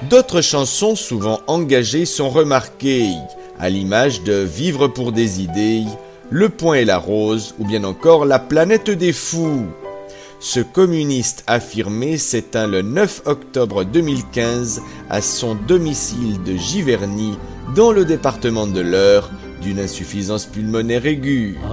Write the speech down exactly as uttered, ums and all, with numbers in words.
D'autres chansons souvent engagées sont remarquées, à l'image de Vivre pour des idées, Le point et la rose ou bien encore La planète des fous. Ce communiste affirmé s'éteint le neuf octobre deux mille quinze à son domicile de Giverny, dans le département de l'Eure, d'une insuffisance pulmonaire aiguë.